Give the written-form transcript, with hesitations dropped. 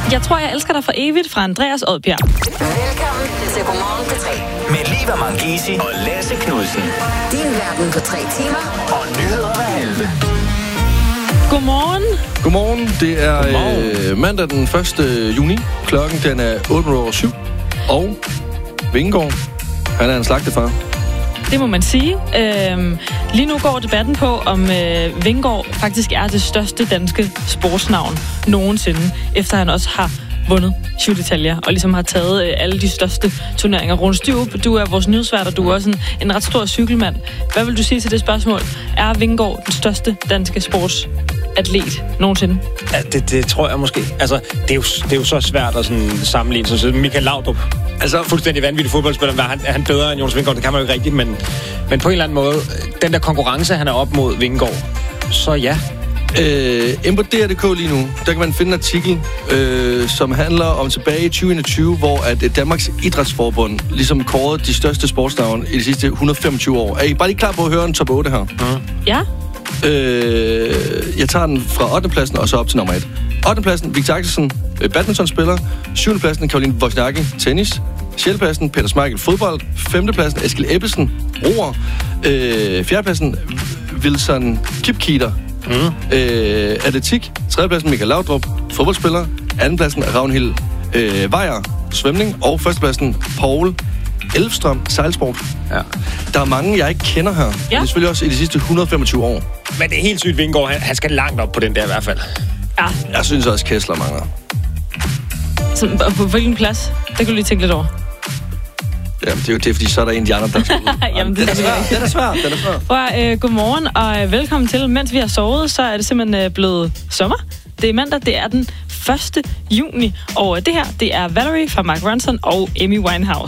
Jeg tror, jeg elsker dig for evigt fra Andreas Odbjerg. Velkommen til Godmorgen P3. Med Liva Mangisi og Lasse Knudsen. Din verden på 3 timer. Og nyheder hver halve. Godmorgen. Godmorgen. Det er mandag den 1. juni. Klokken den er 8:07. Og Vingegaard, han er en slagtefar. Det må man sige. Lige nu går debatten på, om Vingegaard faktisk er det største danske sportsnavn nogensinde, efter han også har vundet Giro d'Italia, og ligesom har taget alle de største turneringer. Rune Styrup, du er vores nyhedsvært, og du er også en ret stor cykelmand. Hvad vil du sige til det spørgsmål? Er Vingegaard den største danske sportsatlet nogensinde? Ja, det tror jeg måske. Altså, det er jo så svært at sådan sammenligne. Så Michael Laudrup, altså fuldstændig vanvittig fodboldspiller, er han bedre end Jonas Vingegaard? Det kan man jo ikke rigtigt, men på en eller anden måde, den der konkurrence, han er op mod Vingegaard, så ja. Inde på DR.dk lige nu, der kan man finde en artikel, som handler om tilbage i 2021, hvor at Danmarks Idrætsforbund ligesom kårede de største sportsnavne i de sidste 125 år. Er I bare lige klar på at høre en top 8 her? Ja. Jeg tager den fra 8. pladsen og så op til nummer 1. 8. pladsen, Victor Axelsen, badmintonspiller. 7. pladsen, Caroline Wozniacki, tennis. 6. pladsen, Peter Schmeichel, fodbold. 5. pladsen, Eskil Ebbesen, roer. 4. pladsen, Wilson Kipketer, atletik. 3. pladsen, Michael Laudrup, fodboldspiller. 2. pladsen, Ragnhild Weyer, svømning. Og 1. pladsen, Paul Elvstrøm, sejlsport. Ja. Der er mange, jeg ikke kender her. Ja. Det er selvfølgelig også i de sidste 125 år. Men det er helt sygt, Vingegaard. Han skal langt op på den der i hvert fald. Ja. Jeg synes også, Kessler mangler. Så på hvilken plads? Det kan du lige tænke lidt over. Jamen, det er jo det, fordi så er der en af de andre, der skal ud. Jamen, Den er svær. Godmorgen og velkommen til. Mens vi har sovet, så er det simpelthen blevet sommer. Det er mandag, det er den 1. juni. Og det her, det er Valerie fra Mark Ronson og Amy Winehouse.